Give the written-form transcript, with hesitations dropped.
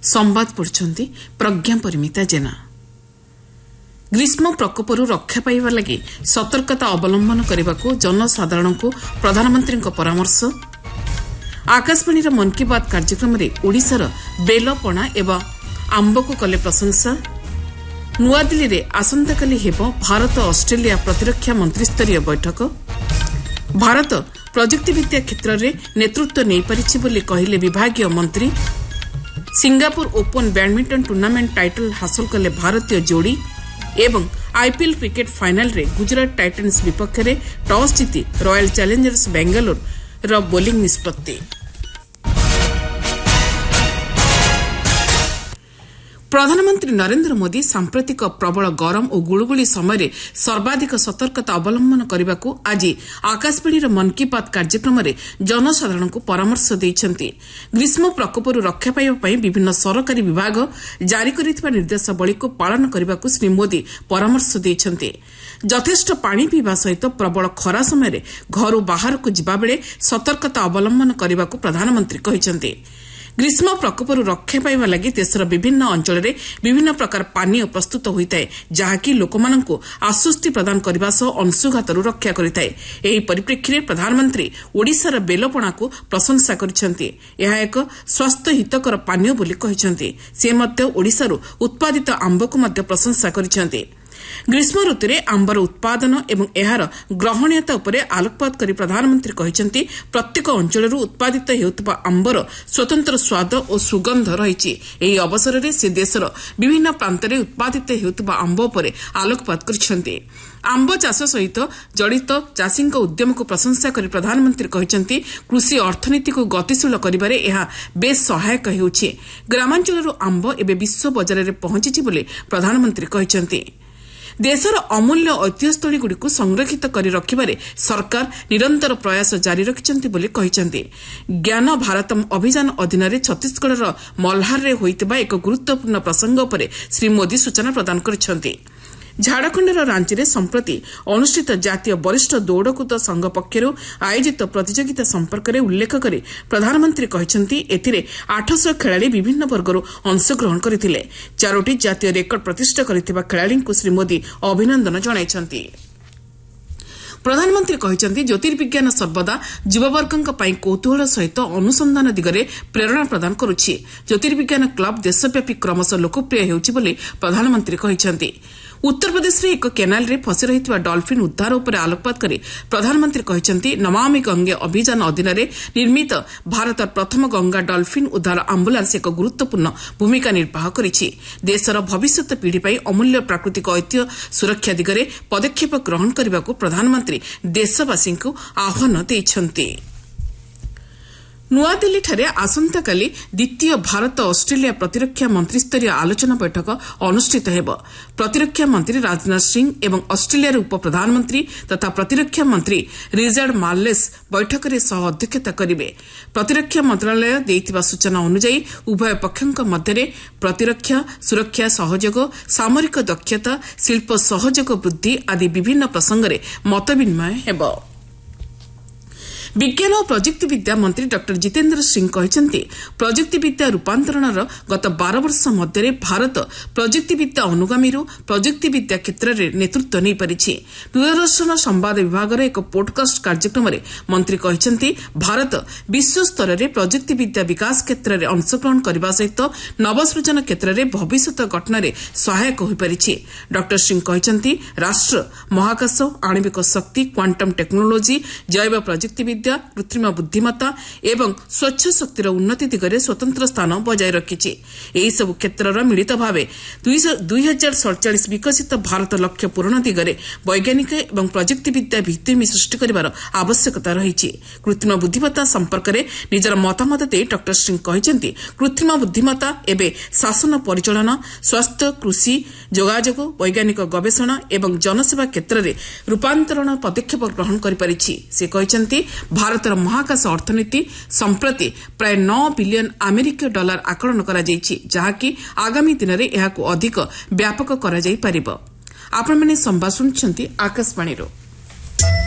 संवाद पढ़ुछंती प्रज्ञा परिमिता जेना। ग्रीष्म प्रकोपरू रक्षा पाइबा लगी सतर्कता अवलंबन करने जनसाधारण को प्रधानमंत्री परामर्श। आकाशवाणी मन की बात कार्यक्रम में ओडिशार बेलपणा एवं आंब को कले प्रशंसा। नुआदिल्ली में आसंताकाली हेबो भारत ऑस्ट्रेलिया प्रतिरक्षा मंत्रिस्तरीय बैठक। भारत प्रजुक्तिविद्या क्षेत्र में नेतृत्व नहीं पारिछि बोली कहिले विभागीय मंत्री। Singapore open badminton tournament title हासिल कले भारतीय जोड़ी। एवं आईपीएल क्रिकेट फाइनल रे गुजरात टाइटन्स विपक्ष में टॉस जीति रॉयल चैलेंजर्स बेंगलोर बोलिंग निष्पत्ति। प्रधानमंत्री नरेंद्र मोदी सांप्रतिक प्रबल गरम और गुळुगुळी समय सर्वाधिक सतर्कता अवलंबन करने को आज आकाशवाणी मन की बात कार्यक्रम में जनसाधारण को परामर्श देइछन्ति। ग्रीष्म प्रकोपरू रक्षा पाइबा विभिन्न सरकारी विभाग जारी करिथिबा निर्देशावली को पालन करने को श्री मोदी परामर्श देइछन्ति। यथेष्ट पानी पीवा सहित प्रबल खरा समय घर बाहर को जिबा बेले सतर्कता अवलंबन करने को प्रधानमंत्री कहिछन्ति। ग्रीष्म प्रकोपरू रक्षा पाइबा लगी देशर विभिन्न अंचल में विभिन्न प्रकार पानीय प्रस्तुत होता है जहाँकि लोकमानंकु आश्वस्ति प्रदान करने सह अंशुघातरू रक्षा करिଥାଏ। एही परिप्रेक्षी में प्रधानमंत्री ओडिशार बेलपणा को प्रशंसा करिसेंति। यह एक स्वास्थ्य हितकर पानीय बोली कहिसेंति। से मध्य ओडिशारू उत्पादित आंब को मध्य प्रशंसा करिसेंति। ग्रीष्म ऋतु में आंबर उत्पादन एवं एहार ग्रहणीयता उपरे आलोकपात करी प्रधानमंत्री कहिसेंति प्रत्येक अंचलरू उत्पादित हेउतबा आंबर स्वतंत्र स्वाद और सुगंध रहिछि। एही अवसर में से देशर विभिन्न प्रांत में उत्पादित हेउतबा आंब उपरे आलोकपात करिसेंति। आंब चाष सहित जड़ित चाषी उद्यम को प्रशंसा करी प्रधानमंत्री कहिसेंति कृषि अर्थनीति को गतिशील करिबारे एहा बेस सहायक हेउछि। ग्रामांचलरू आंब एबे विश्व बजार में पहुंचिछि बोली प्रधानमंत्री कहिसेंति। देशर अमूल्य ऐतिह्यस्थली को संरक्षित कर रखिबारे सरकार निरंतर प्रयास जारी रखिछन्ति बोली कहिछन्ति। ज्ञान भारतम अभियान अधीन छत्तीसगढ़ मल्हार होइतिबा एक गुरुत्वपूर्ण प्रसंग उपरे श्री मोदी सूचना प्रदान करिछन्ति। झारखंडर रांची में संप्रति अनुष्ठित जातीय वरिष्ठ दौड़कूद संघ पक्षर आयोजित प्रतियोगिता संपर्क में उल्लेख कर प्रधानमंत्री कहिसेंति एथिरे 800 खेलाड़ी विभिन्न वर्गर अंशग्रहण करथिले। 4टी जातीय रेकर्ड प्रतिष्ठा करथिबा खेलाड़ी को श्री मोदी अभिनंदन जणाइछन्ति। प्रधानमंत्री कहिसेंति ज्योतिर्विज्ञान सर्वदा युववर्गଙ୍କ ପାଇଁ कौतूहल सहित अनुसंधान दिगरे प्रेरणा प्रदान करुछि। ज्योतिर्विज्ञान क्लब देशव्यापी क्रमशः लोकप्रिय हेउछि बोली प्रधानमंत्री कहिसेंति। उत्तर प्रदेश रे एक केनाल रे फसी रहितबा डॉल्फिन उद्धार उपरे आलोकपात करी प्रधानमंत्री कहिसेंति नमामि गंगे अभियान अधीन निर्मित भारत प्रथम गंगा डॉल्फिन उद्धार आम्बुलांस एक गुरुत्वपूर्ण भूमिका निर्वाह करिछि। देशर भविष्यत पीढ़ी पई अमूल्य प्राकृतिक ऐतिह्य सुरक्षा दिगरे पदक्षेप ग्रहण करने को प्रधानमंत्री देशवासी को आह्वान देइछन्ति। नुआदिल्ली ठारे आसंताकाली द्वितीय भारत ऑस्ट्रेलिया प्रतिरक्षा मंत्रिस्तरीय आलोचना बैठक अनुष्ठित हेब। प्रतिरक्षा मंत्री राजनाथ सिंह एवं ऑस्ट्रेलिया उप प्रधानमंत्री तथा प्रतिरक्षा मंत्री रिचार्ड मार्लेस बैठक में सह अध्यक्षता करेंगे। प्रतिरक्षा मंत्रालय देइथिबा सूचना अनुसार उभय पक्षों मध्य प्रतिरक्षा सुरक्षा सहयोग सामरिक दक्षता शिल्प सहयोग वृद्धि आदि विभिन्न प्रसंग में मत विनिमय हेब। विज्ञान और प्रजुक्तिविद्या मंत्री डॉ जितेंद्र सिंह कहिसेंति प्रजुक्तिविद्या रूपांतरणर गत 12 वर्ष मध्य भारत प्रजुक्तिविद्या अनुगामीरू प्रजुक्तिविद्या क्षेत्र में नेतृत्व नहीं पारिछि। दूरदर्शन संवाद विभाग एक पॉडकास्ट कार्यक्रम में मंत्री कहिसेंति भारत विश्व स्तर में प्रजुक्तिविद्या विकास क्षेत्र में अंशग्रहण करने सहित नवसृजन क्षेत्र में भविष्यत गठन में सहायक हो पारिछि। डॉ सिंह कहिसेंति राष्ट्र महाकाश आणविक शक्ति क्वांटम टेक्नोलोजी जैव प्रजुक्तिविद्या कृत्रिम बुद्धिमत्ता एवं स्वच्छ शक्तिर उन्नति दिगरे स्वतंत्र स्थान बजाय रखिछि। एही सब क्षेत्रर मिलित भावे 2047 विकसित भारत लक्ष्य पूरण दिगरे वैज्ञानिक एवं प्रजुक्तिविद्या भित्तिभूमि सृष्टि करिवार आवश्यकता रहिछि। कृत्रिम बुद्धिमत्ता संपर्क में निजर मतामत दे डॉ सिंह कहिसेंति कृत्रिम बुद्धिमत्ता एवं शासन परिचालना स्वास्थ्य कृषि जोगाजोग वैज्ञानिक गवेषणा एवं जनसेवा क्षेत्र में रूपांतरण पदक्षेप ग्रहण करिपारिछि। से कहिसेंति भारतर महाकाश अर्थनीति संप्रति प्राय 9 बिलियन अमेरिकीय डॉलर आकलन करा जायछि जहाँकि आगामी दिन में यह अधिक व्यापक करा जाय परिबो। आपण माने संवाद सुनछंती आकाशवाणी रो।